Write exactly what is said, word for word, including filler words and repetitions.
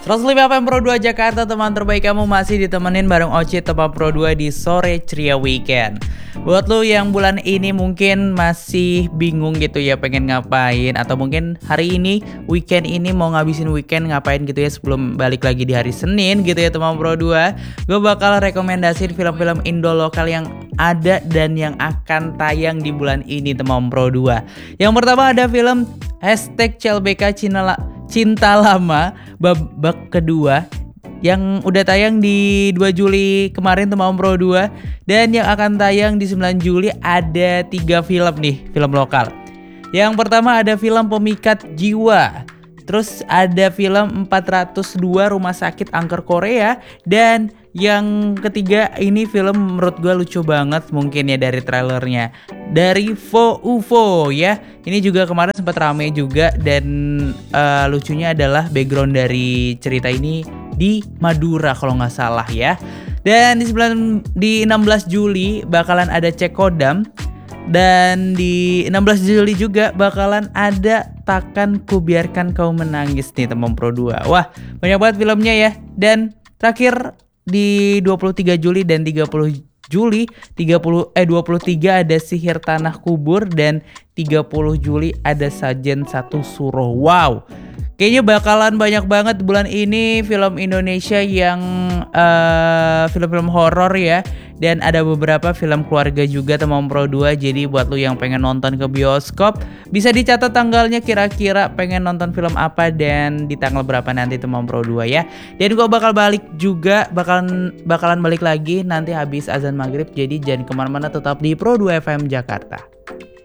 seratus lima F M Pro dua Jakarta, teman terbaik kamu masih ditemenin bareng Oci teman Pro dua di sore ceria weekend. Buat lo yang bulan ini mungkin masih bingung gitu ya pengen ngapain, atau mungkin hari ini weekend ini mau ngabisin weekend ngapain gitu ya sebelum balik lagi di hari Senin gitu ya teman Pro dua. Gue bakal rekomendasiin film-film Indo lokal yang ada dan yang akan tayang di bulan ini teman Pro dua. Yang pertama ada film hashtag C L B K Cinta, Cinta Lama babak kedua yang udah tayang di dua Juli kemarin teman Pro dua, dan yang akan tayang di sembilan Juli ada tiga film nih, film lokal. Yang pertama ada film Pemikat Jiwa, terus ada film empat ratus dua Rumah Sakit Angker Korea, dan yang ketiga ini film menurut gue lucu banget mungkin ya dari trailernya, dari Vo Uvo ya. Ini juga kemarin sempat rame juga, dan uh, lucunya adalah background dari cerita ini di Madura kalau nggak salah ya. Dan di sembilan, di enam belas Juli bakalan ada Cekodam, dan di enam belas Juli juga bakalan ada Takkan Kubiarkan Kau Menangis nih teman Pro dua. Wah, banyak banget filmnya ya. Dan terakhir di dua puluh tiga Juli dan tiga puluh Juli, tiga puluh eh dua puluh tiga ada Sihir Tanah Kubur, dan tiga puluh Juli ada Sajen Satu Suruh. Wow. Kayaknya bakalan banyak banget bulan ini film Indonesia yang uh, film-film horor ya. Dan ada beberapa film keluarga juga teman Pro dua. Jadi buat lu yang pengen nonton ke bioskop, bisa dicatat tanggalnya kira-kira pengen nonton film apa dan di tanggal berapa nanti teman Pro dua ya. Dan gua bakal balik juga, bakalan bakalan balik lagi nanti habis azan maghrib. Jadi jangan kemana-mana, tetap di Pro dua F M Jakarta.